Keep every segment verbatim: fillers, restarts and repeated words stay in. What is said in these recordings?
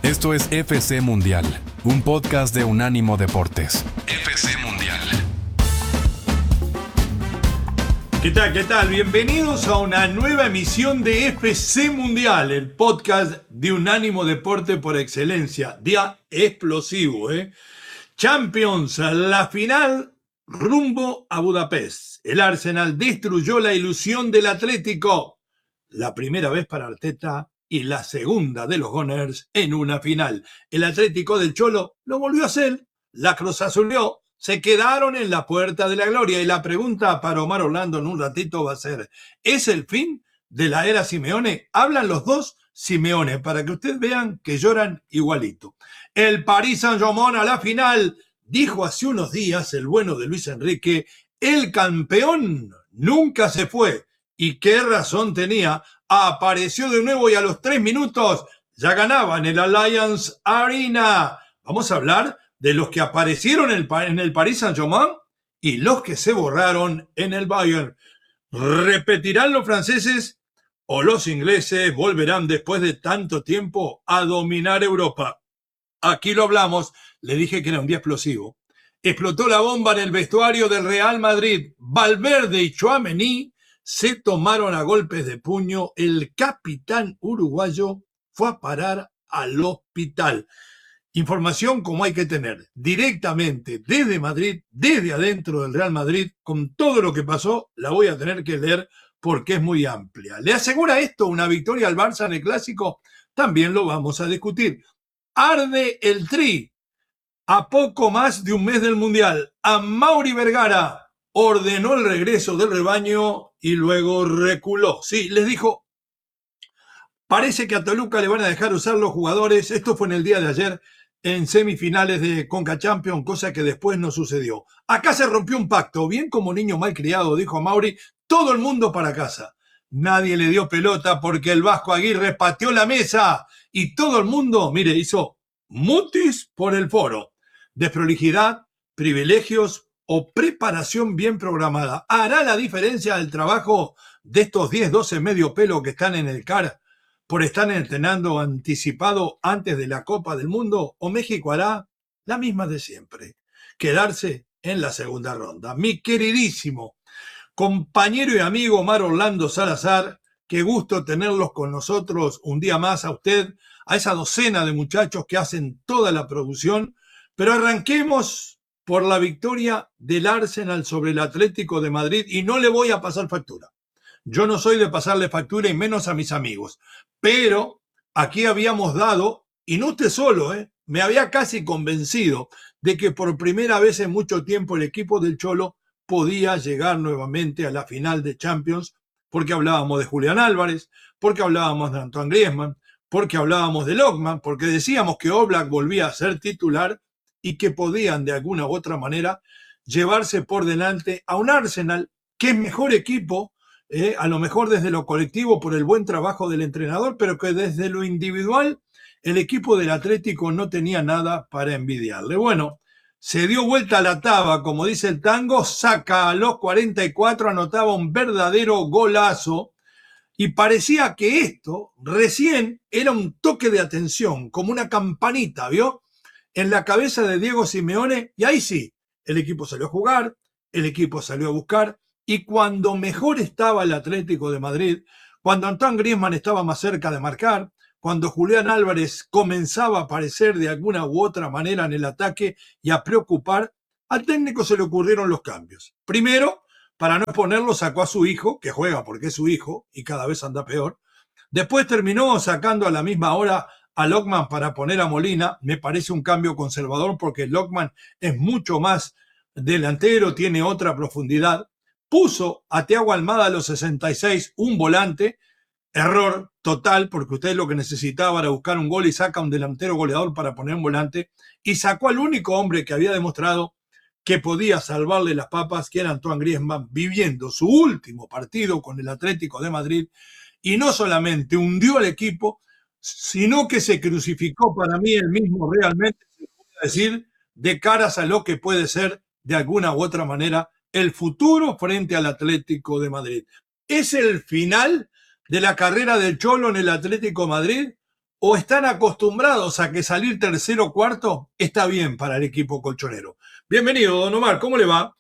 Esto es F C Mundial, un podcast de Unánimo Deportes. F C Mundial. ¿Qué tal? ¿Qué tal? Bienvenidos a una nueva emisión de F C Mundial, el podcast de Unánimo Deporte por excelencia. Día explosivo, ¿eh? Champions, la final rumbo a Budapest. El Arsenal destruyó la ilusión del Atlético. La primera vez para Arteta y la segunda de los Gunners en una final. El Atlético del Cholo lo volvió a hacer, la Cruz Azulió, se quedaron en la puerta de la gloria. Y la pregunta para Omar Orlando en un ratito va a ser, ¿es el fin de la era Simeone? Hablan los dos Simeone, para que ustedes vean que lloran igualito. El Paris Saint-Germain a la final, dijo hace unos días el bueno de Luis Enrique, el campeón nunca se fue. ¿Y qué razón tenía? Apareció de nuevo y a los tres minutos ya ganaba en el Allianz Arena. Vamos a hablar de los que aparecieron en el Paris Saint-Germain y los que se borraron en el Bayern. ¿Repetirán los franceses o los ingleses volverán después de tanto tiempo a dominar Europa? Aquí lo hablamos, le dije que era un día explosivo. Explotó la bomba en el vestuario del Real Madrid. Valverde y Tchouaméni se tomaron a golpes de puño. El capitán uruguayo fue a parar al hospital. Información como hay que tener, directamente desde Madrid, desde adentro del Real Madrid, con todo lo que pasó, la voy a tener que leer porque es muy amplia. ¿Le asegura esto una victoria al Barça en el Clásico? También lo vamos a discutir. Arde el Tri. A poco más de un mes del Mundial, Amaury Vergara ordenó el regreso del rebaño y luego reculó. Sí, les dijo, parece que a Toluca le van a dejar usar los jugadores. Esto fue en el día de ayer en semifinales de Conca Champions, cosa que después no sucedió. Acá se rompió un pacto, bien como niño malcriado, dijo Amaury, todo el mundo para casa. Nadie le dio pelota porque el Vasco Aguirre pateó la mesa y todo el mundo, mire, hizo mutis por el foro. Desprolijidad, privilegios o preparación bien programada. ¿Hará la diferencia el trabajo de estos diez, doce medio pelo que están en el C A R por estar entrenando anticipado antes de la Copa del Mundo? ¿O México hará la misma de siempre? Quedarse en la segunda ronda. Mi queridísimo compañero y amigo Omar Orlando Salazar, qué gusto tenerlos con nosotros un día más, a usted, a esa docena de muchachos que hacen toda la producción. Pero arranquemos por la victoria del Arsenal sobre el Atlético de Madrid y no le voy a pasar factura. Yo no soy de pasarle factura y menos a mis amigos. Pero aquí habíamos dado, y no usted solo, ¿eh? me había casi convencido de que por primera vez en mucho tiempo el equipo del Cholo podía llegar nuevamente a la final de Champions, porque hablábamos de Julián Álvarez, porque hablábamos de Antoine Griezmann, porque hablábamos de Lockman, porque decíamos que Oblak volvía a ser titular y que podían de alguna u otra manera llevarse por delante a un Arsenal que es mejor equipo, eh, a lo mejor desde lo colectivo por el buen trabajo del entrenador, pero que desde lo individual el equipo del Atlético no tenía nada para envidiarle. Bueno, se dio vuelta a la taba, como dice el tango, Saka a los cuarenta y cuatro anotaba un verdadero golazo y parecía que esto recién era un toque de atención, como una campanita, ¿vio? En la cabeza de Diego Simeone, y ahí sí, el equipo salió a jugar, el equipo salió a buscar, y cuando mejor estaba el Atlético de Madrid, cuando Antoine Griezmann estaba más cerca de marcar, cuando Julián Álvarez comenzaba a aparecer de alguna u otra manera en el ataque y a preocupar, al técnico se le ocurrieron los cambios. Primero, para no exponerlo, sacó a su hijo, que juega porque es su hijo, y cada vez anda peor. Después terminó sacando a la misma hora a Lockman para poner a Molina. Me parece un cambio conservador porque Lockman es mucho más delantero, tiene otra profundidad. Puso a Thiago Almada a los sesenta y seis, un volante, error total porque usted lo que necesitaba era buscar un gol y saca un delantero goleador para poner un volante, y sacó al único hombre que había demostrado que podía salvarle las papas, que era Antoine Griezmann, viviendo su último partido con el Atlético de Madrid, y no solamente hundió al equipo, sino que se crucificó para mí el mismo realmente, se puede decir, de caras a lo que puede ser de alguna u otra manera el futuro frente al Atlético de Madrid. ¿Es el final de la carrera del Cholo en el Atlético de Madrid o están acostumbrados a que salir tercero o cuarto está bien para el equipo colchonero. Bienvenido, don Omar, ¿cómo le va?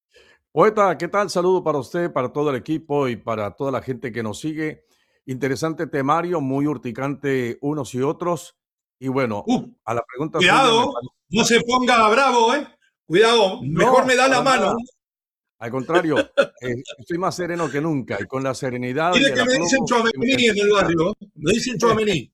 Poeta, ¿qué tal? Saludo para usted, para todo el equipo y para toda la gente que nos sigue. Interesante temario, muy urticante unos y otros. Y bueno, Uh, a la pregunta suya me cuidado, parece... no se ponga bravo, ¿eh? Cuidado, mejor No, me da la para mano. nada. Al contrario, eh, estoy más sereno que nunca y con la serenidad y Dile el que me dicen aplomo que me Chuamení en el caracteriza. barrio, ¿eh? Me dicen Chuamení.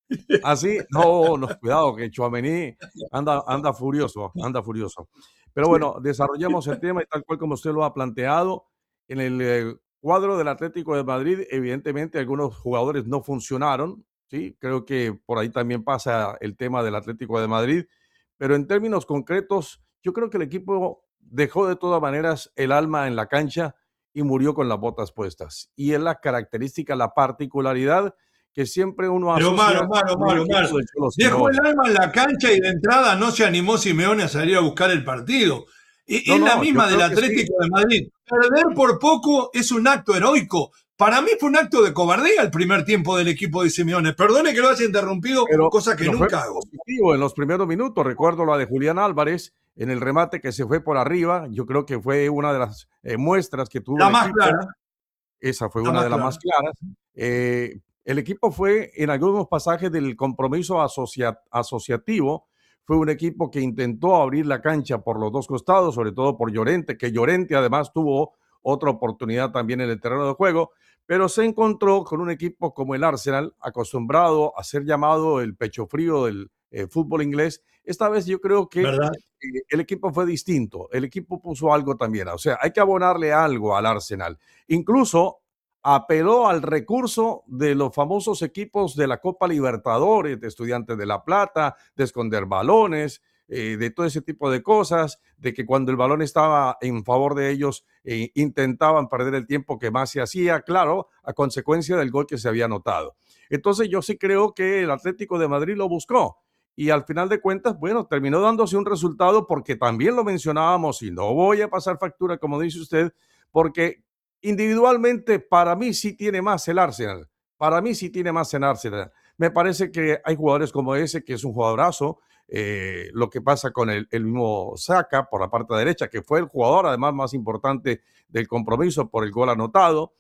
Así, no, no, cuidado, que Tchouaméni anda, anda furioso, anda furioso. Pero bueno, desarrollamos el tema y tal cual como usted lo ha planteado. En el eh, cuadro del Atlético de Madrid, evidentemente algunos jugadores no funcionaron, ¿sí? Creo que por ahí también pasa el tema del Atlético de Madrid, pero en términos concretos, yo creo que el equipo dejó de todas maneras el alma en la cancha y murió con las botas puestas. Y es la característica, la particularidad que siempre uno Pero Omar, asocia Omar, con el Omar, Omar, equipo del Cholo dejó el Simeone. alma en la cancha y de entrada no se animó Simeone a salir a buscar el partido. Y No, es la no, yo misma del creo que sí, Atlético de Madrid. Perder por poco es un acto heroico. Para mí fue un acto de cobardía el primer tiempo del equipo de Simeone. Perdone que lo haya interrumpido, pero, cosa que pero fue nunca hago. positivo en los primeros minutos. Recuerdo la de Julián Álvarez en el remate que se fue por arriba. Yo creo que fue una de las eh, muestras que tuvo La el más equipo. clara, Esa fue la una más de las más clara. claras. Eh, el equipo fue en algunos pasajes del compromiso asocia asociativo. Fue un equipo que intentó abrir la cancha por los dos costados, sobre todo por Llorente, que Llorente además tuvo otra oportunidad también en el terreno de juego, pero se encontró con un equipo como el Arsenal, acostumbrado a ser llamado el pecho frío del eh, fútbol inglés. Esta vez yo creo que ¿Verdad? eh, el equipo fue distinto, el equipo puso algo también, o sea, hay que abonarle algo al Arsenal. Incluso apeló al recurso de los famosos equipos de la Copa Libertadores, de Estudiantes de La Plata, de esconder balones, eh, de todo ese tipo de cosas, de que cuando el balón estaba en favor de ellos, eh, intentaban perder el tiempo que más se hacía, claro, a consecuencia del gol que se había anotado. Entonces yo sí creo que el Atlético de Madrid lo buscó. Y al final de cuentas, bueno, terminó dándose un resultado porque también lo mencionábamos y no voy a pasar factura, como dice usted, porque individualmente, para mí sí tiene más el Arsenal. Para mí sí tiene más el Arsenal. Me parece que hay jugadores como ese, que es un jugadorazo. Eh, lo que pasa con el, el mismo Saka por la parte derecha, que fue el jugador además más importante del compromiso por el gol anotado.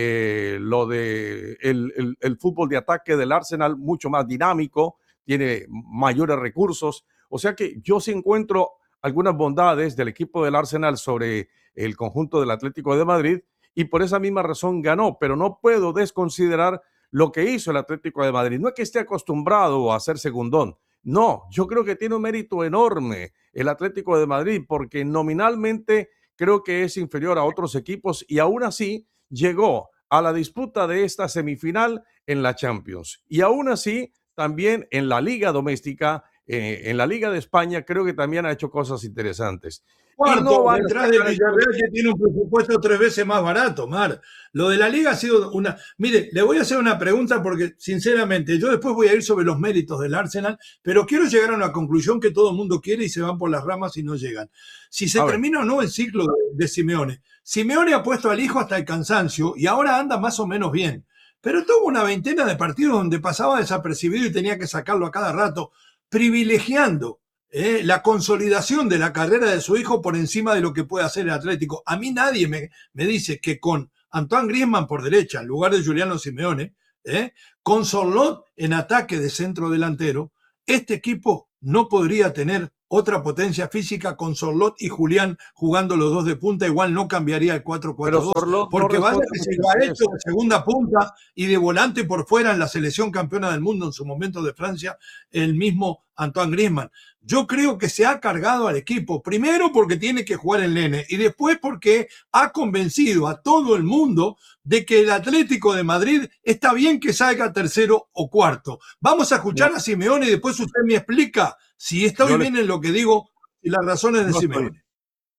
Eh, lo de el, el, el fútbol de ataque del Arsenal, mucho más dinámico, tiene mayores recursos. O sea que yo sí encuentro algunas bondades del equipo del Arsenal sobre el conjunto del Atlético de Madrid, y por esa misma razón ganó, pero no puedo desconsiderar lo que hizo el Atlético de Madrid. No es que esté acostumbrado a ser segundón, no, yo creo que tiene un mérito enorme el Atlético de Madrid porque nominalmente creo que es inferior a otros equipos y aún así llegó a la disputa de esta semifinal en la Champions y aún así también en la Liga Doméstica, eh, en la Liga de España, creo que también ha hecho cosas interesantes. Y no Cuarto, van a detrás del sacar el... Villarreal que tiene un presupuesto tres veces más barato, Mar. Lo de la liga ha sido una... Mire, le voy a hacer una pregunta porque, sinceramente, yo después voy a ir sobre los méritos del Arsenal, pero quiero llegar a una conclusión que todo el mundo quiere y se van por las ramas y no llegan. Si se A ver, termina o no el ciclo de, de Simeone. Simeone ha puesto al hijo hasta el cansancio y ahora anda más o menos bien. Pero tuvo una veintena de partidos donde pasaba desapercibido y tenía que sacarlo a cada rato, privilegiando Eh, la consolidación de la carrera de su hijo por encima de lo que puede hacer el Atlético. A mí nadie me, me dice que con Antoine Griezmann por derecha, en lugar de Giuliano Simeone, eh, con Sorlot en ataque de centro delantero, este equipo no podría tener otra potencia física con Sorlot y Julián jugando los dos de punta, igual no cambiaría el cuatro cuatro pero dos, Sorlot no porque vaya responde que se mucho lo ha a hecho eso. de segunda punta y de volante por fuera en la selección campeona del mundo en su momento de Francia, el mismo Antoine Griezmann. Yo creo que se ha cargado al equipo, primero porque tiene que jugar el nene y después porque ha convencido a todo el mundo de que el Atlético de Madrid está bien que salga tercero o cuarto. Vamos a escuchar No, a Simeone y después usted me explica si estoy yo le, bien en lo que digo y las razones de no estoy, Simeone.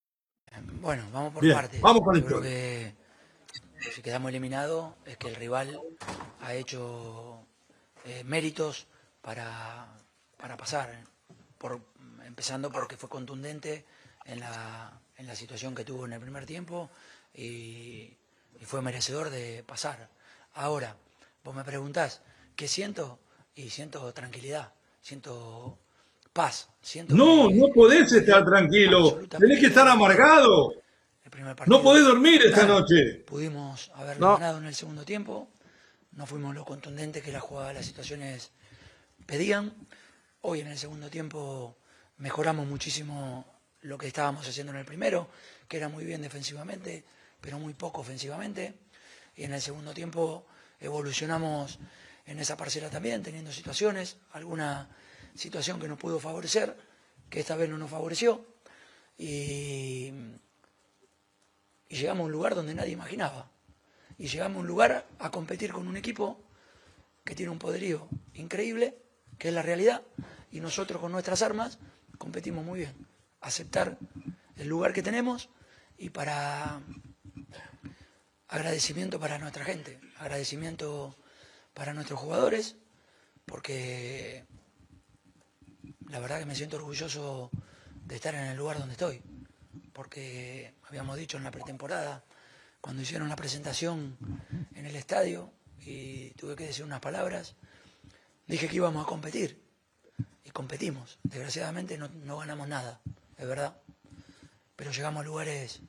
Bueno, vamos por Bien, partes. vamos con Yo el creo historia. que si quedamos eliminados es que el rival ha hecho eh, méritos para, para pasar, por, empezando porque fue contundente en la, en la situación que tuvo en el primer tiempo y, y fue merecedor de pasar. Ahora, vos me preguntás, ¿qué siento? y siento tranquilidad, siento paz. Siento No, que no podés estar tranquilo. Tenés que estar amargado. El primer partido, No podés dormir esta noche. Pudimos haberlo No. ganado en el segundo tiempo. No fuimos lo contundentes que la jugada, las situaciones pedían. Hoy en el segundo tiempo mejoramos muchísimo lo que estábamos haciendo en el primero, que era muy bien defensivamente, pero muy poco ofensivamente. Y en el segundo tiempo evolucionamos en esa parcela también, teniendo situaciones, alguna situación que nos pudo favorecer, que esta vez no nos favoreció. Y, y llegamos a un lugar donde nadie imaginaba. Y llegamos a un lugar a competir con un equipo que tiene un poderío increíble, que es la realidad, y nosotros con nuestras armas competimos muy bien. Aceptar el lugar que tenemos y para agradecimiento para nuestra gente, agradecimiento para nuestros jugadores, porque la verdad que me siento orgulloso de estar en el lugar donde estoy, porque habíamos dicho en la pretemporada, cuando hicieron la presentación en el estadio y tuve que decir unas palabras, dije que íbamos a competir y competimos. Desgraciadamente no, no ganamos nada, es verdad, pero llegamos a lugares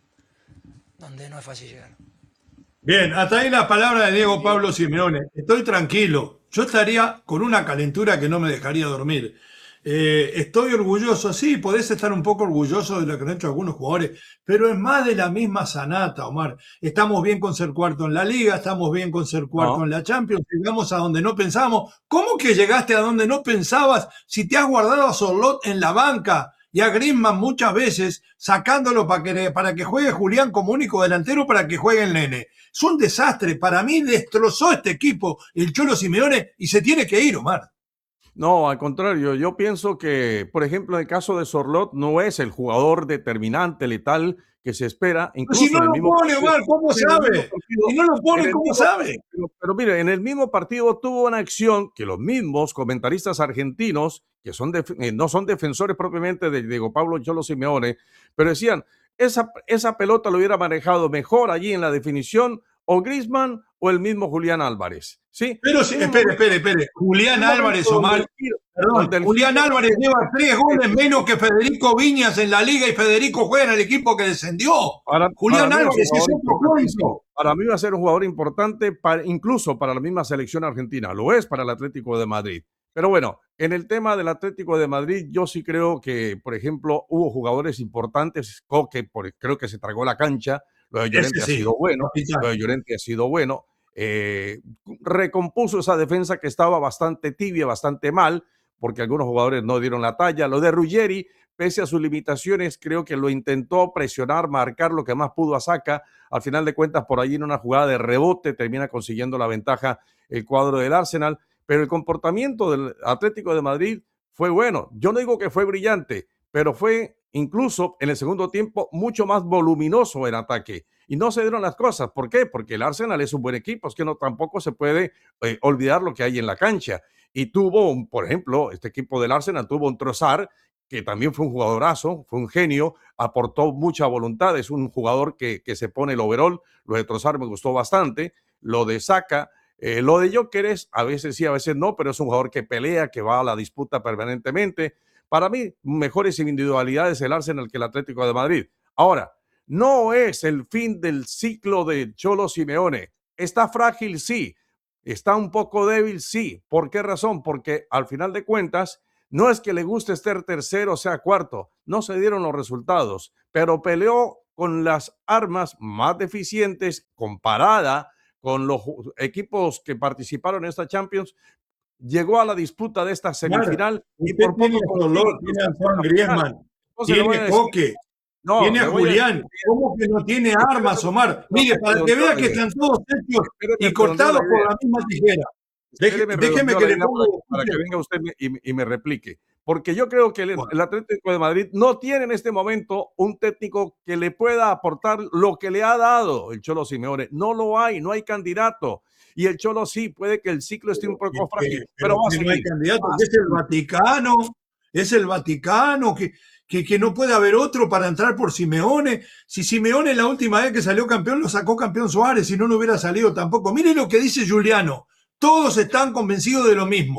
donde no es fácil llegar. Bien, hasta ahí la palabra de Diego Pablo Simeone. Estoy tranquilo. Yo estaría con una calentura que no me dejaría dormir. Eh, estoy orgulloso, sí, podés estar un poco orgulloso de lo que han hecho algunos jugadores, pero es más de la misma sanata, Omar. Estamos bien con ser cuarto en la Liga, estamos bien con ser cuarto No. en la Champions, llegamos a donde no pensábamos. ¿Cómo que llegaste a donde no pensabas si te has guardado a Sorlot en la banca y a Griezmann muchas veces sacándolo para que, para que juegue Julián como único delantero para que juegue el Nene? Es un desastre. Para mí destrozó este equipo el Cholo Simeone y se tiene que ir, Omar. No, al contrario, yo pienso que, por ejemplo, en el caso de Sorlot, no es el jugador determinante, letal, que se espera. Pero Incluso si no en el lo mismo pone, partido- Omar, ¿cómo en el mismo sabe? partido- Si no lo en pone, el ¿cómo mismo- sabe? Pero, pero mire, en el mismo partido tuvo una acción que los mismos comentaristas argentinos, que son def- eh, no son defensores propiamente de Diego Pablo Cholo Simeone, pero decían, esa, esa pelota lo hubiera manejado mejor allí en la definición o Griezmann o el mismo Julián Álvarez. ¿Sí? Pero si, En un espere, momento- espere, espere. Julián en un momento Álvarez, donde Omar. el giro- Perdón, donde el Julián giro- Álvarez lleva tres goles menos que Federico Viñas en la liga y Federico juega en el equipo que descendió. Para, Julián para mí Álvarez es un es jugador otro importantísimo. cuento. Para mí va a ser un jugador importante, para, incluso para la misma selección argentina. Lo es para el Atlético de Madrid. Pero bueno, en el tema del Atlético de Madrid, yo sí creo que, por ejemplo, hubo jugadores importantes. Coque, por, creo que se tragó la cancha. Lo de Llorente Ese ha sí, sido bueno. capitán. Lo de Llorente ha sido bueno. Eh, recompuso esa defensa que estaba bastante tibia, bastante mal, porque algunos jugadores no dieron la talla. Lo de Ruggeri, pese a sus limitaciones, creo que lo intentó presionar, marcar lo que más pudo a Saka. Al final de cuentas, por allí en una jugada de rebote termina consiguiendo la ventaja el cuadro del Arsenal. Pero el comportamiento del Atlético de Madrid fue bueno. Yo no digo que fue brillante, pero fue incluso en el segundo tiempo mucho más voluminoso en ataque. Y no se dieron las cosas. ¿Por qué? Porque el Arsenal es un buen equipo. Es que no, tampoco se puede eh, olvidar lo que hay en la cancha. Y tuvo, un, por ejemplo, este equipo del Arsenal tuvo un Trossard, que también fue un jugadorazo, fue un genio, aportó mucha voluntad. Es un jugador que, que se pone el overall. Lo de Trossard me gustó bastante. Lo de Saka, eh, lo de Gyökeres, a veces sí, a veces no, pero es un jugador que pelea, que va a la disputa permanentemente. Para mí, mejores individualidades el Arsenal que el Atlético de Madrid. Ahora, no es el fin del ciclo de Cholo Simeone. Está frágil, sí. Está un poco débil, sí. ¿Por qué razón? Porque al final de cuentas, no es que le guste estar tercero o sea cuarto. No se dieron los resultados, pero peleó con las armas más deficientes comparada con los equipos que participaron en esta Champions. Llegó a la disputa de esta semifinal y Usted por tiene poco a Sorlot, consigue tiene a Antoine Griezmann, Entonces le voy a tiene decir- Coque, No, tiene a le voy a Julián. decir- ¿Cómo que no tiene armas, Omar? Mire, para que vea que están todos hechos Espéreme, y cortados redondeo la por idea. la misma tijera. Deje- Espéreme, déjeme redondeo que la le idea ponga... para que- para que venga usted y, y me replique. Porque yo creo que el, Bueno. el Atlético de Madrid no tiene en este momento un técnico que le pueda aportar lo que le ha dado el Cholo Simeone. No lo hay, no hay candidato. Y el Cholo sí, puede que el ciclo esté un poco Pero, frágil, pero pero va a que no hay seguir. candidato, Va a que es el seguir. Vaticano, es el Vaticano, que, que, que no puede haber otro para entrar por Simeone. Si Simeone la última vez que salió campeón lo sacó campeón Suárez, si no, no hubiera salido tampoco. Mire lo que dice Juliano, todos están convencidos de lo mismo.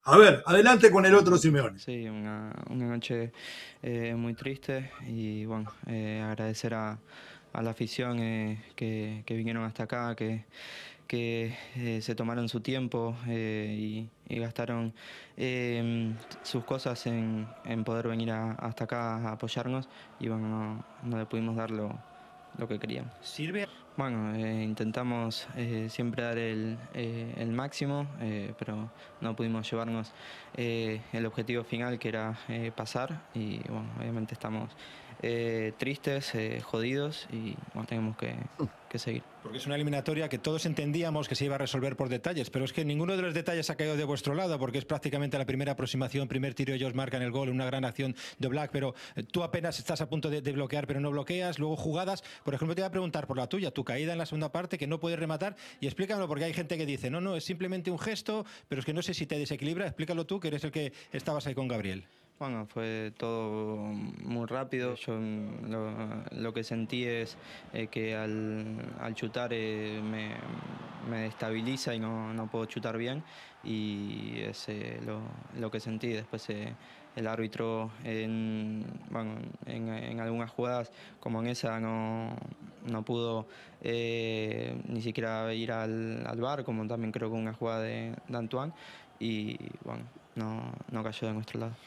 A ver, adelante con el otro Simeone. Sí, una, una noche eh, muy triste y bueno, eh, agradecer a, a la afición eh, que, que vinieron hasta acá, que, que eh, se tomaron su tiempo eh, y, y gastaron eh, sus cosas en, en poder venir a- hasta acá a apoyarnos y bueno, no, no le pudimos dar lo, lo que queríamos. Sirve. Bueno, eh, intentamos eh, siempre dar el, eh, el máximo, eh, pero no pudimos llevarnos eh, el objetivo final que era eh, pasar y bueno, obviamente estamos eh, tristes, eh, jodidos y bueno, tenemos que, que seguir. Porque es una eliminatoria que todos entendíamos que se iba a resolver por detalles, pero es que ninguno de los detalles ha caído de vuestro lado, porque es prácticamente la primera aproximación, primer tiro, ellos marcan el gol, una gran acción de Black, pero eh, tú apenas estás a punto de, de bloquear, pero no bloqueas, luego jugadas. Por ejemplo, te voy a preguntar por la tuya, tu caída en la segunda parte, que no puedes rematar, y explícamelo, porque hay gente que dice, no, no, es simplemente un gesto, pero es que no sé si te desequilibra, explícalo tú, que eres el que estabas ahí con Gabriel. Bueno, fue todo muy rápido. Yo mm, lo, lo que sentí es eh, que al, al chutar eh, me, me destabiliza y no, no puedo chutar bien. Y es eh, lo, lo que sentí. Después eh, el árbitro en, bueno, en, en algunas jugadas, como en esa, no, no pudo eh, ni siquiera ir al, al V A R, como también creo que una jugada de, de Antoine. Y bueno, no, no cayó de nuestro lado.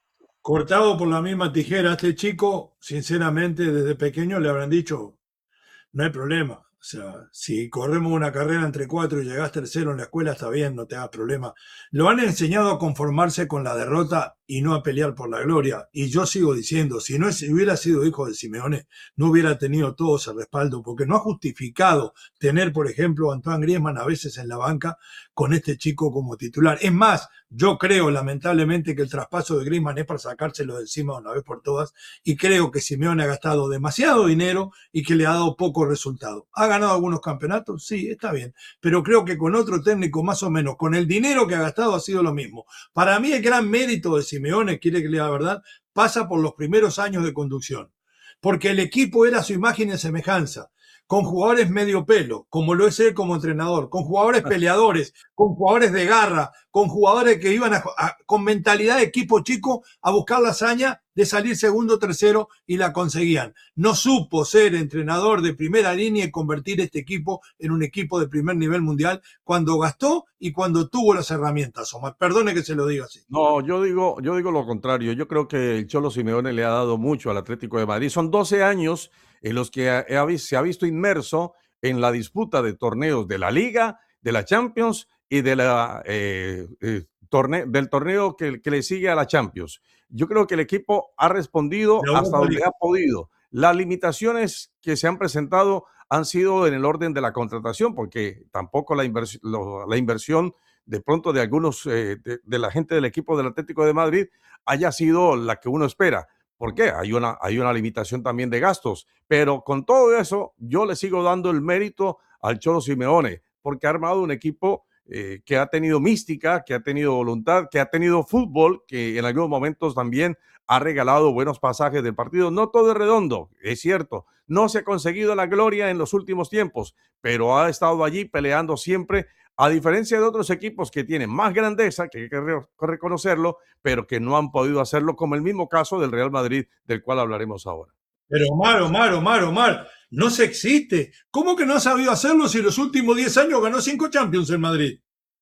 Cortado por la misma tijera, a este chico, sinceramente, desde pequeño le habrán dicho, no hay problema. O sea, si corremos una carrera entre cuatro y llegás tercero en la escuela, está bien, no te hagas problema. Lo han enseñado a conformarse con la derrota y no a pelear por la gloria. Y yo sigo diciendo, si no si hubiera sido hijo de Simeone, no hubiera tenido todo ese respaldo, porque no ha justificado tener, por ejemplo, a Antoine Griezmann a veces en la banca con este chico como titular. Es más, yo creo lamentablemente que el traspaso de Griezmann es para sacárselo de encima de una vez por todas y creo que Simeone ha gastado demasiado dinero y que le ha dado poco resultado. ¿Ha ganado algunos campeonatos? Sí, está bien, pero creo que con otro técnico más o menos, con el dinero que ha gastado ha sido lo mismo. Para mí el gran mérito de Simeone, quiere que le diga la verdad, pasa por los primeros años de conducción, porque el equipo era su imagen y semejanza, con jugadores medio pelo, como lo es él como entrenador, con jugadores peleadores, con jugadores de garra, con jugadores que iban a, a, con mentalidad de equipo chico a buscar la hazaña de salir segundo o tercero y la conseguían. No supo ser entrenador de primera línea y convertir este equipo en un equipo de primer nivel mundial cuando gastó y cuando tuvo las herramientas. Omar, perdone que se lo diga así. No, yo digo, yo digo lo contrario. Yo creo que el Cholo Simeone le ha dado mucho al Atlético de Madrid. Son doce años en los que ha- ha- se ha visto inmerso en la disputa de torneos de la Liga, de la Champions y de la, eh, eh, torne- del torneo que, que le sigue a la Champions. Yo creo que el equipo ha respondido La hasta Europa donde League. ha podido. Las limitaciones que se han presentado han sido en el orden de la contratación, porque tampoco la, invers- lo- la inversión de pronto de algunos eh, de, de la gente del equipo del Atlético de Madrid haya sido la que uno espera. ¿Por qué? Hay una, hay una limitación también de gastos, pero con todo eso yo le sigo dando el mérito al Cholo Simeone, porque ha armado un equipo eh, que ha tenido mística, que ha tenido voluntad, que ha tenido fútbol, que en algunos momentos también ha regalado buenos pasajes del partido. No todo es redondo, es cierto, no se ha conseguido la gloria en los últimos tiempos, pero ha estado allí peleando siempre, a diferencia de otros equipos que tienen más grandeza, que hay que re- reconocerlo, pero que no han podido hacerlo, como el mismo caso del Real Madrid, del cual hablaremos ahora. Pero Omar, Omar, Omar, Omar, no se existe. ¿Cómo que no ha sabido hacerlo si los últimos diez años ganó cinco Champions en Madrid?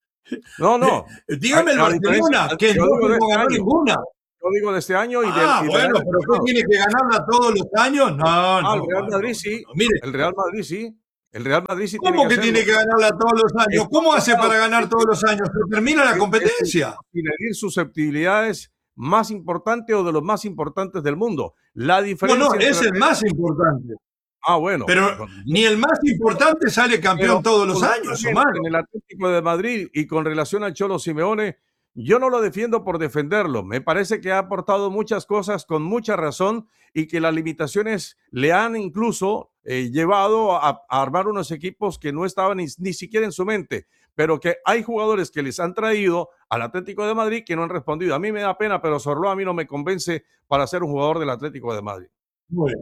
No, no, a, Dígame el a diferencia, Barcelona, que en yo digo doce de no este ganó año, ninguna. yo digo de este año y del, Ah, y del bueno, año pero ¿qué pasado. tiene que ganarla todos los años? No, Ah, el no, Real no, Madrid no, sí, no. Mire, el Real Madrid sí, el Real Madrid sí tiene ¿cómo que que hacerlo. tiene que ganarla todos los años? Está ¿Cómo hace obligado, para ganar todos los años? ¿Se termina la es, es el competencia? sin herir susceptibilidades más importante o de los más importantes del mundo. La No, no, diferencia entre es el el Real, más importante. ah, bueno, Pero ni el más importante sale campeón pero todos los años, Omar. puntualmente en el Atlético de Madrid y con relación al Cholo Simeone, yo no lo defiendo por defenderlo. Me parece que ha aportado muchas cosas con mucha razón y que las limitaciones le han incluso eh, llevado a, a armar unos equipos que no estaban ni, ni siquiera en su mente, pero que hay jugadores que les han traído al Atlético de Madrid que no han respondido. A mí me da pena, pero Sorlo a mí no me convence para ser un jugador del Atlético de Madrid. Muy bien.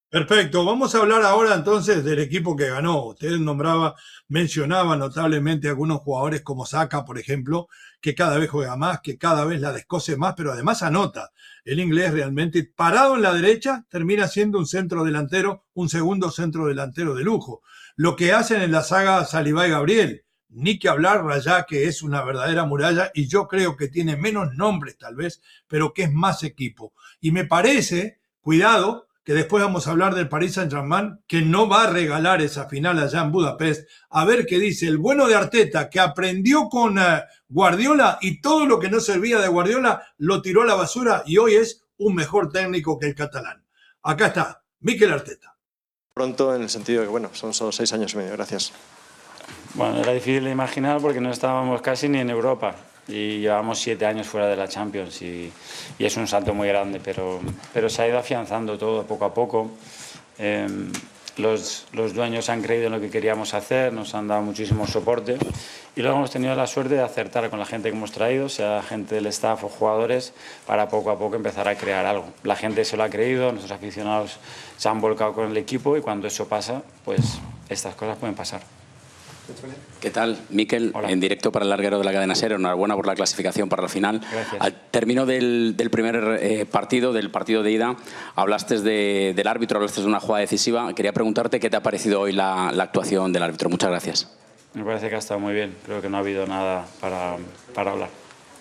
Perfecto, vamos a hablar ahora entonces del equipo que ganó. Usted nombraba, mencionaba notablemente algunos jugadores como Saka, por ejemplo, que cada vez juega más, que cada vez la descoce más, pero además anota. El inglés realmente parado en la derecha termina siendo un centro delantero, un segundo centro delantero de lujo. Lo que hacen en la saga Saliba y Gabriel, ni que hablar Raya, que es una verdadera muralla y yo creo que tiene menos nombres tal vez, pero que es más equipo. Y me parece, cuidado, que después vamos a hablar del Paris Saint-Germain, que no va a regalar esa final allá en Budapest. A ver qué dice el bueno de Arteta, que aprendió con uh, Guardiola y todo lo que no servía de Guardiola lo tiró a la basura y hoy es un mejor técnico que el catalán. Acá está, Mikel Arteta. Pronto en el sentido de que, bueno, son solo seis años y medio. Gracias. Bueno, era difícil de imaginar porque no estábamos casi ni en Europa y llevamos siete años fuera de la Champions y, y es un salto muy grande, pero, pero se ha ido afianzando todo poco a poco. Eh, los, los dueños han creído en lo que queríamos hacer, nos han dado muchísimo soporte y luego hemos tenido la suerte de acertar con la gente que hemos traído, sea gente del staff o jugadores, para poco a poco empezar a crear algo. La gente se lo ha creído, nuestros aficionados se han volcado con el equipo y cuando eso pasa, pues estas cosas pueden pasar. ¿Qué tal, Mikel? Hola. En directo para el larguero de la cadena SER. Enhorabuena por la clasificación para la final. Gracias. Al término del, del primer eh, partido, del partido de ida, hablaste de, del árbitro, hablaste de una jugada decisiva. Quería preguntarte qué te ha parecido hoy la, la actuación del árbitro. Muchas gracias. Me parece que ha estado muy bien. Creo que no ha habido nada para, para hablar.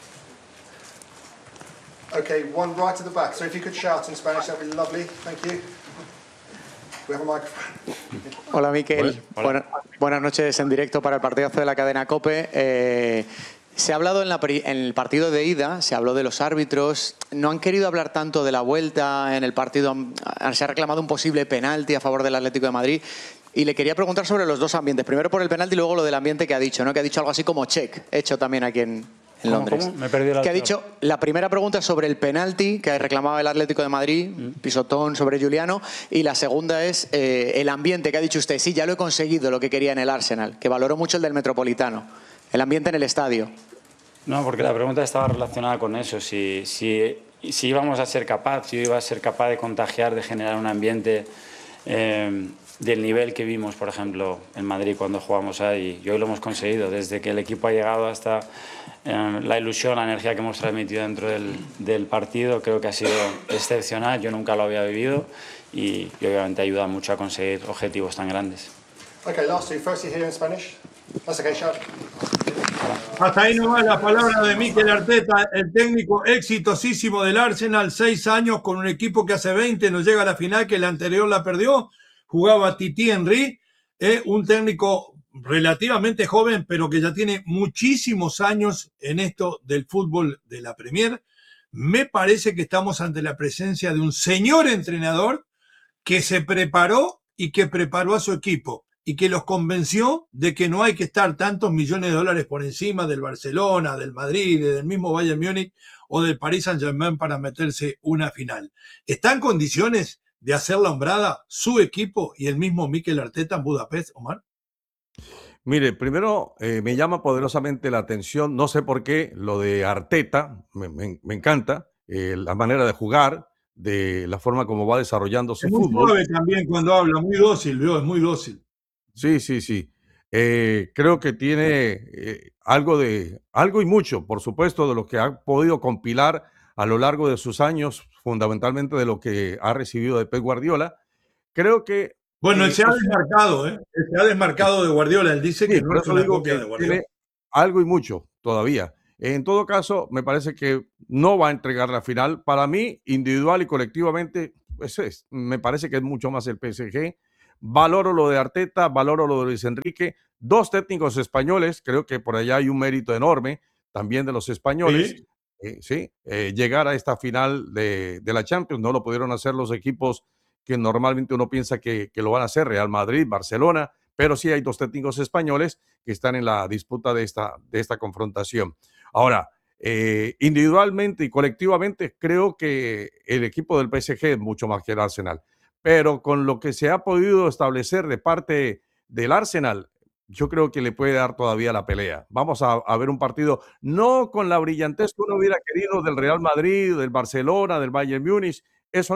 Okay, one right at the back. So if you could shout in Spanish, that would be lovely. Thank you. We have a microphone. Hola, Mikel. Hola. Buena- buenas noches en directo para el partidazo de la cadena COPE. Eh, se ha hablado en, la, pri- en el partido de ida, se habló de los árbitros. No han querido hablar tanto de la vuelta en el partido. han- Se ha reclamado un posible penalti a favor del Atlético de Madrid. Y le quería preguntar sobre los dos ambientes. Primero por el penalti y luego lo del ambiente que ha dicho, ¿no? Que ha dicho algo así como check, hecho también aquí en, en ¿Cómo, Londres. cómo? Me he perdido la Que ha otra. dicho, la primera pregunta es sobre el penalti que reclamaba el Atlético de Madrid, pisotón sobre Juliano, y la segunda es eh, el ambiente que ha dicho usted. Sí, ya lo he conseguido, lo que quería en el Arsenal, que valoró mucho el del Metropolitano, el ambiente en el estadio. No, porque la pregunta estaba relacionada con eso, si, si, si íbamos a ser capaz, si iba a ser capaz de contagiar, de generar un ambiente eh, del nivel que vimos, por ejemplo, en Madrid cuando jugamos ahí. Y hoy lo hemos conseguido, desde que el equipo ha llegado hasta eh, la ilusión, la energía que hemos transmitido dentro del, del partido, creo que ha sido excepcional, yo nunca lo había vivido y, y obviamente ayuda mucho a conseguir objetivos tan grandes. Okay, last two. Firstly here in Spanish. That's okay, shout. Hasta ahí nomás la palabra de Mikel Arteta, el técnico exitosísimo del Arsenal, seis años con un equipo que hace veinte no llega a la final, que el anterior la perdió, jugaba Titi Henry, eh, un técnico relativamente joven, pero que ya tiene muchísimos años en esto del fútbol de la Premier. Me parece que estamos ante la presencia de un señor entrenador que se preparó y que preparó a su equipo y que los convenció de que no hay que estar tantos millones de dólares por encima del Barcelona, del Madrid, del mismo Bayern Múnich o del Paris Saint-Germain para meterse una final. ¿Está en condiciones de hacer la hombrada su equipo y el mismo Mikel Arteta en Budapest, Omar? Mire, primero eh, me llama poderosamente la atención, no sé por qué, lo de Arteta, me, me- me encanta, eh, la manera de jugar, de la forma como va desarrollando su Es muy fútbol. suave también cuando habla, muy dócil, ¿vio? Es muy dócil. Sí, sí, sí. Eh, creo que tiene eh, algo de, algo y mucho, por supuesto, de lo que ha podido compilar a lo largo de sus años, fundamentalmente de lo que ha recibido de Pep Guardiola. Creo que Bueno, él eh, se ha es- desmarcado, ¿eh? Él se ha desmarcado de Guardiola. Él dice Sí, que por no es eso una digo copia que de Guardiola. tiene algo y mucho todavía. En todo caso, me parece que no va a entregar la final. Para mí, individual y colectivamente, pues es, me parece que es mucho más el P S G. Valoro lo de Arteta, valoro lo de Luis Enrique. Dos técnicos españoles, creo que por allá hay un mérito enorme también de los españoles. Sí. Eh, sí, eh, llegar a esta final de, de la Champions, no lo pudieron hacer los equipos que normalmente uno piensa que, que lo van a hacer, Real Madrid, Barcelona, pero sí hay dos técnicos españoles que están en la disputa de esta, de esta confrontación. Ahora, eh, individualmente y colectivamente, creo que el equipo del P S G es mucho más que el Arsenal, pero con lo que se ha podido establecer de parte del Arsenal, yo creo que le puede dar todavía la pelea. Vamos a, a ver un partido, no con la brillantez que uno hubiera querido del Real Madrid, del Barcelona, del Bayern Múnich, eso no,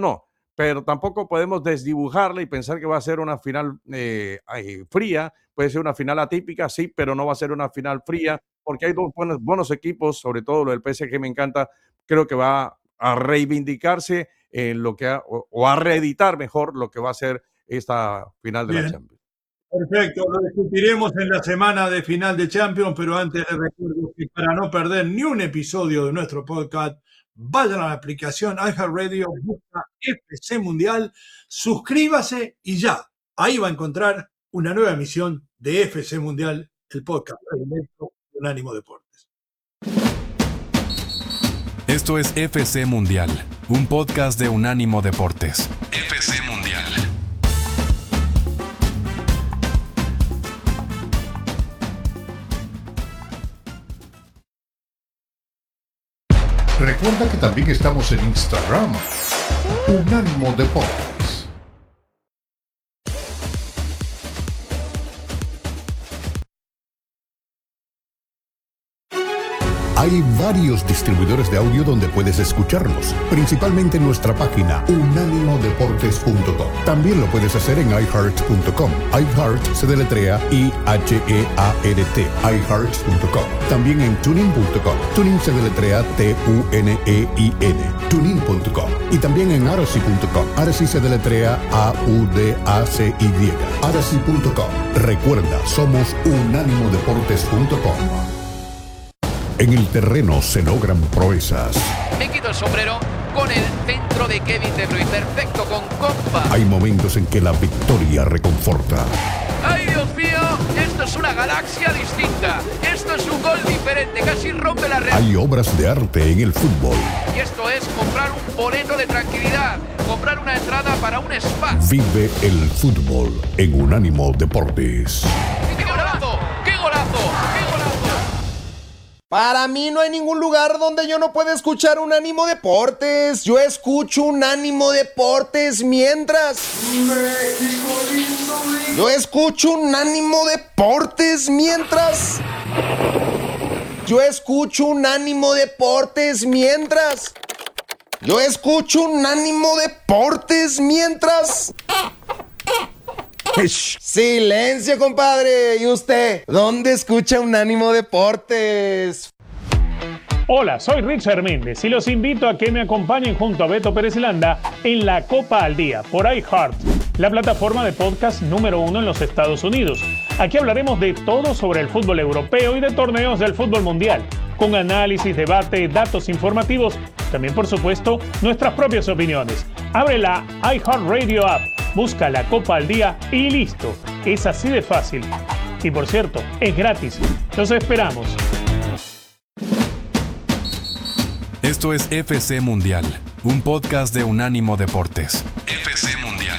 pero tampoco podemos desdibujarla y pensar que va a ser una final eh, ay, fría. Puede ser una final atípica, sí, pero no va a ser una final fría, porque hay dos buenos, buenos equipos, sobre todo lo del P S G me encanta. Creo que va a reivindicarse en lo que ha, o, o a reeditar mejor lo que va a ser esta final de Bien. la Champions. Perfecto, lo discutiremos en la semana de final de Champions, pero antes les recuerdo que para no perder ni un episodio de nuestro podcast, vayan a la aplicación iHeartRadio, busca F C Mundial, suscríbase y ya, ahí va a encontrar una nueva emisión de F C Mundial, el podcast predilecto de Unánimo Deportes. Esto es F C Mundial, un podcast de Unánimo Deportes. F C Mundial. Recuerda que también estamos en Instagram, Unánimo Deportes. Hay varios distribuidores de audio donde puedes escucharnos, principalmente en nuestra página unánimo deportes punto com. También lo puedes hacer en i heart punto com. iHeart se deletrea I H E A R T, i heart punto com. También en tunin punto com. Tunin se deletrea T U N E I N, tunin punto com. Y también en aracy punto com. Aracy se deletrea A U D A C Y, aracy punto com. Recuerda, somos unánimo deportes punto com. En el terreno se logran proezas. Me quito el sombrero con el centro de Kevin De Bruyne, perfecto con compa. Hay momentos en que la victoria reconforta. ¡Ay, Dios mío! Esto es una galaxia distinta. Esto es un gol diferente, casi rompe la red. Hay obras de arte en el fútbol. Y esto es comprar un boleto de tranquilidad, comprar una entrada para un spa. Vive el fútbol en Unánimo Deportes. ¡Qué golazo! ¡Qué golazo! ¡Qué golazo! Para mí no hay ningún lugar donde yo no pueda escuchar Unánimo Deportes. Yo escucho Unánimo Deportes mientras... Yo escucho Unánimo Deportes mientras... Yo escucho Unánimo Deportes mientras... Yo escucho Unánimo Deportes mientras... Silencio, compadre. ¿Y usted? ¿Dónde escucha Unánimo Deportes? Hola, soy Richard Méndez y los invito a que me acompañen junto a Beto Pérez Landa en La Copa al Día por iHeart, la plataforma de podcast número uno en los Estados Unidos. Aquí hablaremos de todo sobre el fútbol europeo y de torneos del fútbol mundial, con análisis, debate, datos informativos, también por supuesto nuestras propias opiniones. Abre la iHeartRadio app, busca La Copa al Día y listo. Es así de fácil. Y por cierto, es gratis. Los esperamos. Esto es F C Mundial, un podcast de Unánimo Deportes. F C Mundial.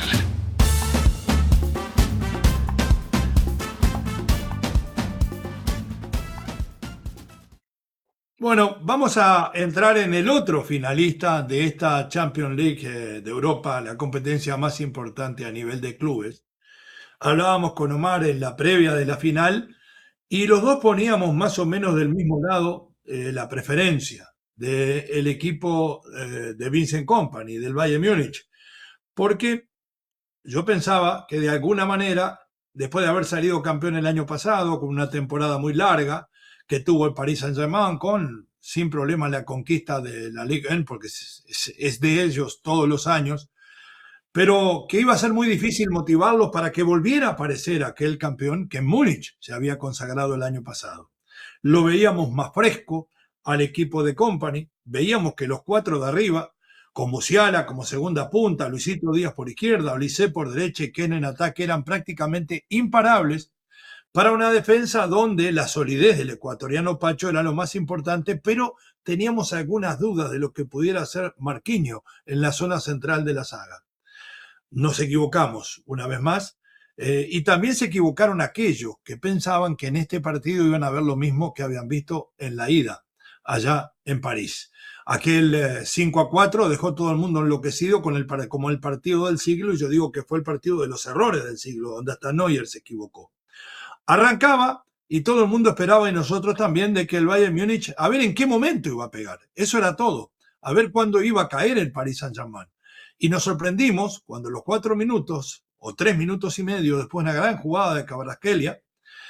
Bueno, vamos a entrar en el otro finalista de esta Champions League eh, de Europa, la competencia más importante a nivel de clubes. Hablábamos con Omar en la previa de la final y los dos poníamos más o menos del mismo lado eh, la preferencia del equipo eh, de Vincent Kompany, del Bayern Múnich, porque yo pensaba que de alguna manera, después de haber salido campeón el año pasado, con una temporada muy larga, que tuvo el Paris Saint-Germain con, sin problema, la conquista de la Ligue uno, porque es, es, es de ellos todos los años, pero que iba a ser muy difícil motivarlos para que volviera a aparecer aquel campeón que en Múnich se había consagrado el año pasado. Lo veíamos más fresco al equipo de Kompany, veíamos que los cuatro de arriba, con Musiala como segunda punta, Luisito Díaz por izquierda, Olise por derecha y Ken en ataque, eran prácticamente imparables para una defensa donde la solidez del ecuatoriano Pacho era lo más importante, pero teníamos algunas dudas de lo que pudiera hacer Marquinhos en la zona central de la saga. Nos equivocamos una vez más, eh, y también se equivocaron aquellos que pensaban que en este partido iban a ver lo mismo que habían visto en la ida, allá en París. Aquel eh, cinco a cuatro dejó todo el mundo enloquecido con el, como el partido del siglo, y yo digo que fue el partido de los errores del siglo, donde hasta Neuer se equivocó. Arrancaba y todo el mundo esperaba, y nosotros también, de que el Bayern Múnich, a ver en qué momento iba a pegar. Eso era todo. A ver cuándo iba a caer el Paris Saint-Germain. Y nos sorprendimos cuando los cuatro minutos o tres minutos y medio después de una gran jugada de Kvaratskhelia,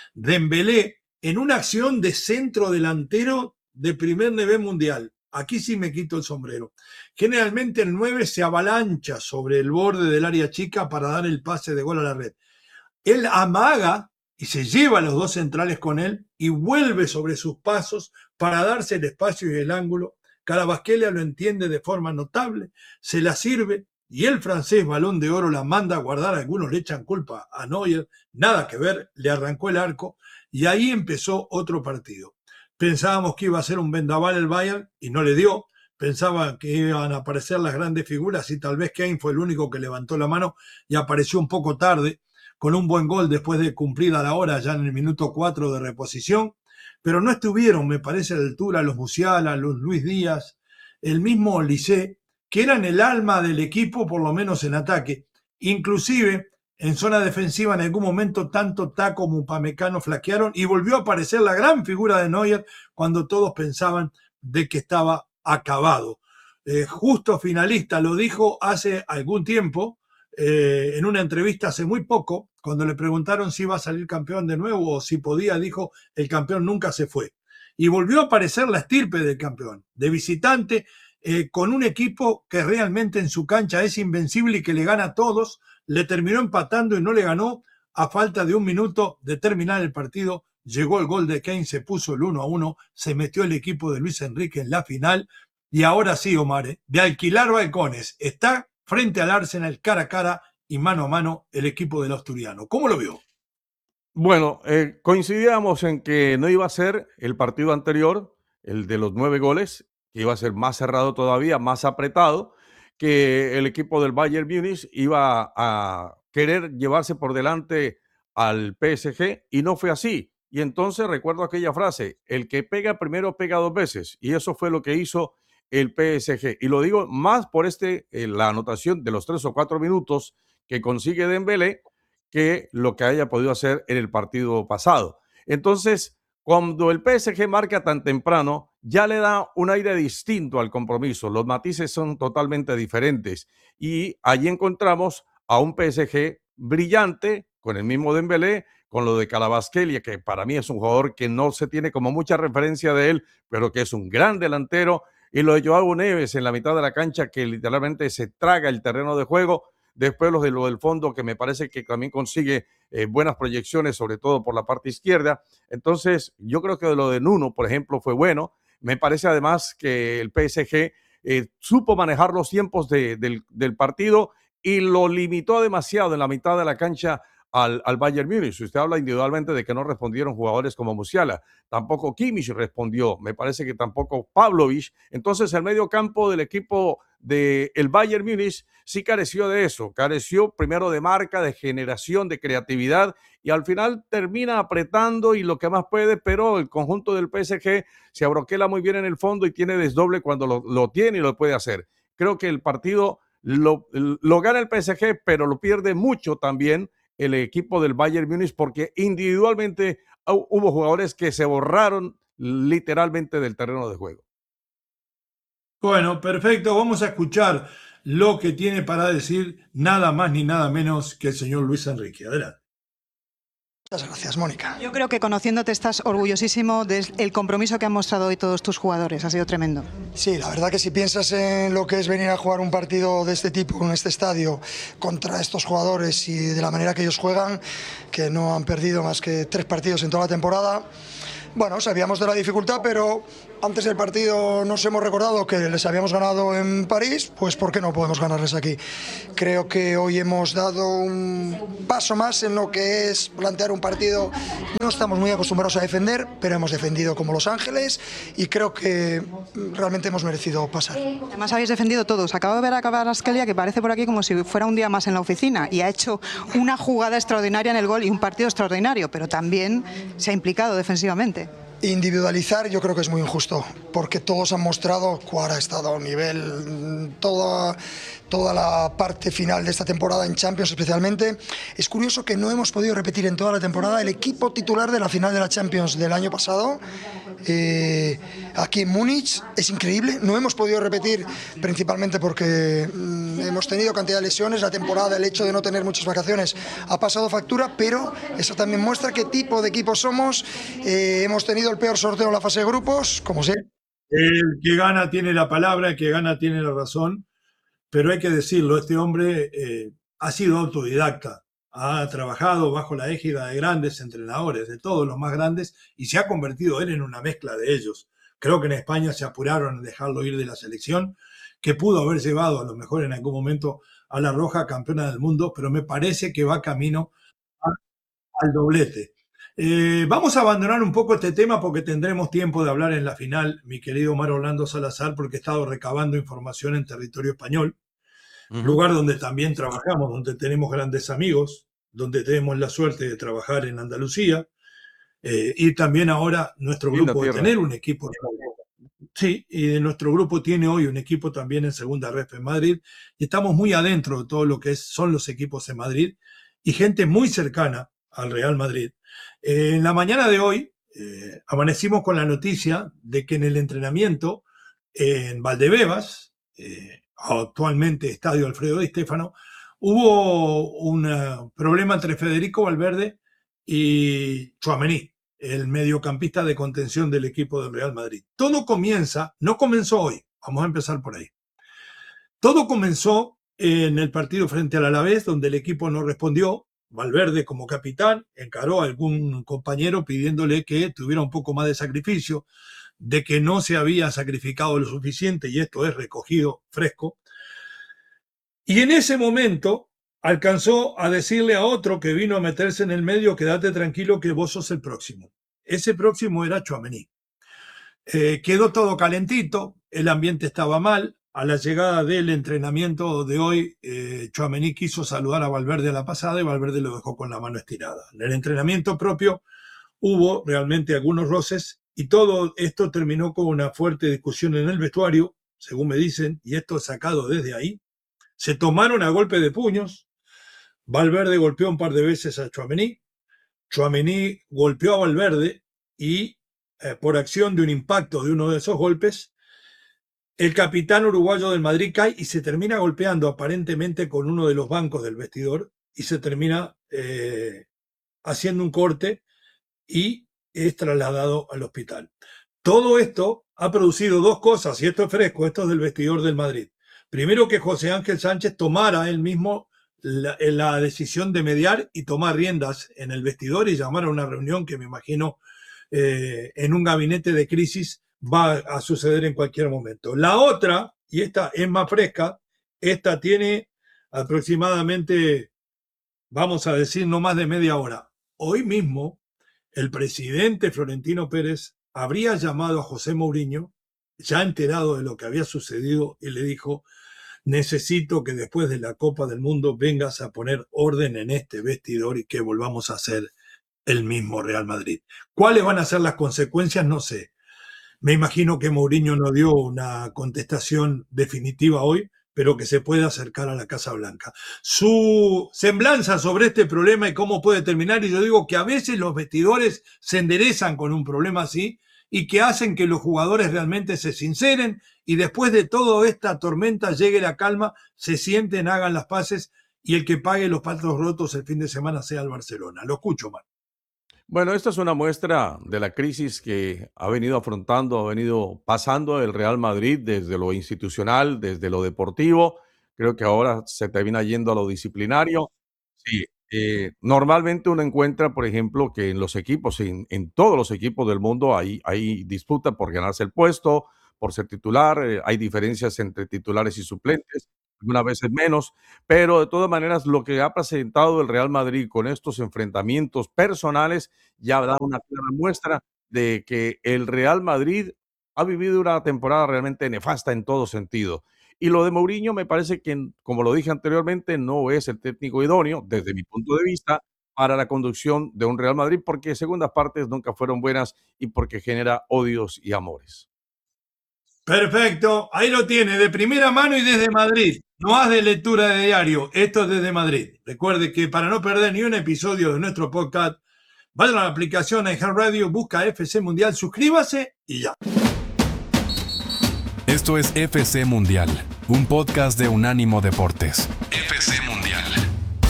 Dembélé en una acción de centro delantero de primer nivel mundial. Aquí sí me quito el sombrero. Generalmente el nueve se avalancha sobre el borde del área chica para dar el pase de gol a la red. Él amaga y se lleva a los dos centrales con él y vuelve sobre sus pasos para darse el espacio y el ángulo. Kvaratskhelia lo entiende de forma notable, se la sirve y el francés Balón de Oro la manda a guardar. Algunos le echan culpa a Neuer, nada que ver, le arrancó el arco y ahí empezó otro partido. Pensábamos que iba a ser un vendaval el Bayern y no le dio. Pensaban que iban a aparecer las grandes figuras y tal vez Kane fue el único que levantó la mano y apareció un poco tarde con un buen gol después de cumplida la hora ya en el minuto cuatro de reposición. Pero no estuvieron, me parece, a la altura los Musiala, los Luis Díaz, el mismo Olise, que eran el alma del equipo, por lo menos en ataque. Inclusive, en zona defensiva, en algún momento, tanto Taco como Upamecano flaquearon y volvió a aparecer la gran figura de Neuer cuando todos pensaban de que estaba acabado. Eh, justo finalista, lo dijo hace algún tiempo, eh, en una entrevista hace muy poco, cuando le preguntaron si iba a salir campeón de nuevo o si podía, dijo, el campeón nunca se fue. Y volvió a aparecer la estirpe del campeón, de visitante, eh, con un equipo que realmente en su cancha es invencible y que le gana a todos. Le terminó empatando y no le ganó. A falta de un minuto de terminar el partido, llegó el gol de Kane, se puso el uno a uno, se metió el equipo de Luis Enrique en la final. Y ahora sí, Omar, ¿eh? de alquilar balcones, está frente al Arsenal cara a cara y mano a mano el equipo del asturiano. ¿Cómo lo vio? Bueno, eh, coincidíamos en que no iba a ser el partido anterior, el de los nueve goles, que iba a ser más cerrado todavía, más apretado, que el equipo del Bayern Múnich iba a querer llevarse por delante al P S G y no fue así. Y entonces recuerdo aquella frase, el que pega primero pega dos veces, y eso fue lo que hizo el P S G. Y lo digo más por este, eh, la anotación de los tres o cuatro minutos que consigue Dembélé, que lo que haya podido hacer en el partido pasado. Entonces, cuando el P S G marca tan temprano, ya le da un aire distinto al compromiso. Los matices son totalmente diferentes. Y allí encontramos a un P S G brillante, con el mismo Dembélé, con lo de Kvaratskhelia, que para mí es un jugador que no se tiene como mucha referencia de él, pero que es un gran delantero. Y lo de Joao Neves en la mitad de la cancha, que literalmente se traga el terreno de juego. Después lo de lo del fondo, que me parece que también consigue eh, buenas proyecciones, sobre todo por la parte izquierda. Entonces, yo creo que de lo de Nuno, por ejemplo, fue bueno. Me parece además que el P S G eh, supo manejar los tiempos de, del, del partido y lo limitó demasiado en la mitad de la cancha al, al Bayern Múnich. Usted habla individualmente de que no respondieron jugadores como Musiala, tampoco Kimmich respondió, me parece que tampoco Pavlovic. Entonces el medio campo del equipo del Bayern Múnich sí careció de eso, careció primero de marca, de generación, de creatividad, y al final termina apretando y lo que más puede, pero el conjunto del P S G se abroquela muy bien en el fondo y tiene desdoble cuando lo, lo tiene y lo puede hacer. Creo que el partido lo, lo gana el P S G, pero lo pierde mucho también el equipo del Bayern Múnich, porque individualmente hubo jugadores que se borraron literalmente del terreno de juego. Bueno, perfecto. Vamos a escuchar lo que tiene para decir nada más ni nada menos que el señor Luis Enrique. Adelante. Muchas gracias, Mónica. Yo creo que conociéndote estás orgullosísimo del compromiso que han mostrado hoy todos tus jugadores. Ha sido tremendo. Sí, la verdad que si piensas en lo que es venir a jugar un partido de este tipo en este estadio contra estos jugadores y de la manera que ellos juegan, que no han perdido más que tres partidos en toda la temporada. Bueno, sabíamos de la dificultad, pero antes del partido nos hemos recordado que les habíamos ganado en París, pues ¿por qué no podemos ganarles aquí? Creo que hoy hemos dado un paso más en lo que es plantear un partido. No estamos muy acostumbrados a defender, pero hemos defendido como Los Ángeles y creo que realmente hemos merecido pasar. Además habéis defendido todos. Acabo de ver a Kvaratskhelia, que parece por aquí como si fuera un día más en la oficina, y ha hecho una jugada extraordinaria en el gol y un partido extraordinario, pero también se ha implicado defensivamente. Individualizar yo creo que es muy injusto, porque todos han mostrado cuál ha estado a nivel, toda, toda la parte final de esta temporada en Champions especialmente. Es curioso que no hemos podido repetir en toda la temporada el equipo titular de la final de la Champions del año pasado, eh, aquí en Múnich. Es increíble, no hemos podido repetir principalmente porque mmm, hemos tenido cantidad de lesiones, la temporada, el hecho de no tener muchas vacaciones ha pasado factura, pero eso también muestra qué tipo de equipo somos. Eh, hemos tenido el peor sorteo en la fase de grupos, como siempre. El que gana tiene la palabra, el que gana tiene la razón. Pero hay que decirlo, este hombre eh, ha sido autodidacta, ha trabajado bajo la égida de grandes entrenadores, de todos los más grandes, y se ha convertido él en una mezcla de ellos. Creo que en España se apuraron en dejarlo ir de la selección, que pudo haber llevado a lo mejor en algún momento a la Roja campeona del mundo, pero me parece que va camino a, al doblete. Eh, vamos a abandonar un poco este tema porque tendremos tiempo de hablar en la final, mi querido Omar Orlando Salazar, porque he estado recabando información en territorio español, uh-huh. lugar donde también trabajamos, donde tenemos grandes amigos, donde tenemos la suerte de trabajar en Andalucía, eh, y también ahora nuestro grupo de tener un equipo. Sí, y de nuestro grupo tiene hoy un equipo también en Segunda Ref en Madrid, y estamos muy adentro de todo lo que es, son los equipos en Madrid, y gente muy cercana al Real Madrid. Eh, en la mañana de hoy eh, amanecimos con la noticia de que en el entrenamiento eh, en Valdebebas, eh, actualmente Estadio Alfredo Di Stéfano, hubo un uh, problema entre Federico Valverde y Tchouaméni, el mediocampista de contención del equipo del Real Madrid. Todo comienza, no comenzó hoy, vamos a empezar por ahí. Todo comenzó en el partido frente al Alavés, donde el equipo no respondió. Valverde, como capitán, encaró a algún compañero pidiéndole que tuviera un poco más de sacrificio, de que no se había sacrificado lo suficiente, y esto es recogido fresco. Y en ese momento alcanzó a decirle a otro que vino a meterse en el medio: quédate tranquilo que vos sos el próximo. Ese próximo era Tchouaméni. Eh, quedó todo calentito, el ambiente estaba mal. A la llegada del entrenamiento de hoy, eh, Tchouaméni quiso saludar a Valverde a la pasada y Valverde lo dejó con la mano estirada. En el entrenamiento propio hubo realmente algunos roces y todo esto terminó con una fuerte discusión en el vestuario, según me dicen, y esto sacado desde ahí. Se tomaron a golpe de puños. Valverde golpeó un par de veces a Tchouaméni. Tchouaméni golpeó a Valverde y eh, por acción de un impacto de uno de esos golpes, el capitán uruguayo del Madrid cae y se termina golpeando aparentemente con uno de los bancos del vestidor y se termina eh, haciendo un corte y es trasladado al hospital. Todo esto ha producido dos cosas, y esto es fresco, esto es del vestidor del Madrid. Primero, que José Ángel Sánchez tomara él mismo la, la decisión de mediar y tomar riendas en el vestidor y llamar a una reunión que me imagino eh, en un gabinete de crisis va a suceder en cualquier momento. La otra, y esta es más fresca, esta tiene aproximadamente, vamos a decir, no más de media hora. Hoy mismo, el presidente Florentino Pérez habría llamado a José Mourinho, ya enterado de lo que había sucedido, y le dijo: necesito que después de la Copa del Mundo vengas a poner orden en este vestidor y que volvamos a ser el mismo Real Madrid. ¿Cuáles van a ser las consecuencias? No sé. Me imagino que Mourinho no dio una contestación definitiva hoy, pero que se puede acercar a la Casa Blanca. Su semblanza sobre este problema y cómo puede terminar, y yo digo que a veces los vestidores se enderezan con un problema así y que hacen que los jugadores realmente se sinceren y después de toda esta tormenta llegue la calma, se sienten, hagan las paces y el que pague los platos rotos el fin de semana sea el Barcelona. Lo escucho, Mar. Bueno, esta es una muestra de la crisis que ha venido afrontando, ha venido pasando el Real Madrid desde lo institucional, desde lo deportivo. Creo que ahora se termina yendo a lo disciplinario. Sí, eh, normalmente uno encuentra, por ejemplo, que en los equipos, en, en todos los equipos del mundo hay, hay disputa por ganarse el puesto, por ser titular, eh, hay diferencias entre titulares y suplentes, algunas veces menos, pero de todas maneras lo que ha presentado el Real Madrid con estos enfrentamientos personales ya da una clara muestra de que el Real Madrid ha vivido una temporada realmente nefasta en todo sentido. Y lo de Mourinho me parece que, como lo dije anteriormente, no es el técnico idóneo, desde mi punto de vista, para la conducción de un Real Madrid, porque segundas partes nunca fueron buenas y porque genera odios y amores. Perfecto, ahí lo tiene, de primera mano y desde Madrid. No más de lectura de diario, esto es desde Madrid. Recuerde que para no perder ni un episodio de nuestro podcast, vaya a la aplicación iHeartRadio, busca F C Mundial, suscríbase y ya. Esto es F C Mundial, un podcast de Unánimo Deportes. F C Mundial.